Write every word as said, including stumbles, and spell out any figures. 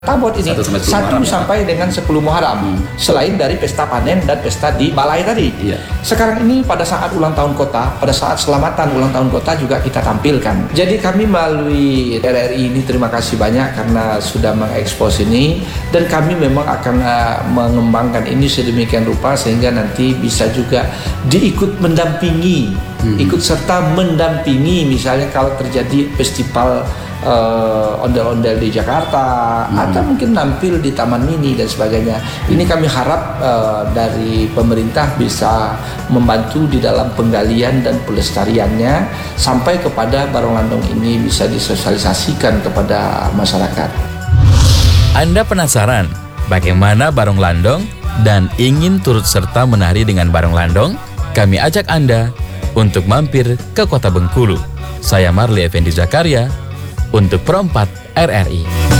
Tabot ini satu sampai dengan sepuluh Muharram, hmm. selain dari pesta panen dan pesta di balai tadi. Iya. Sekarang ini pada saat ulang tahun kota, pada saat selamatan ulang tahun kota juga kita tampilkan. Jadi kami melalui R R I ini terima kasih banyak karena sudah mengekspos ini, dan kami memang akan uh, mengembangkan ini sedemikian rupa sehingga nanti bisa juga diikut mendampingi, hmm. ikut serta mendampingi misalnya kalau terjadi festival Uh, ondel-ondel di Jakarta, hmm. atau mungkin nampil di Taman Mini dan sebagainya. Ini kami harap uh, dari pemerintah bisa membantu di dalam penggalian dan pelestariannya sampai kepada Barong Landong ini bisa disosialisasikan kepada masyarakat. Anda penasaran bagaimana Barong Landong dan ingin turut serta menari dengan Barong Landong? Kami ajak Anda untuk mampir ke Kota Bengkulu. Saya Marli Effendi Zakaria untuk Pro empat R R I.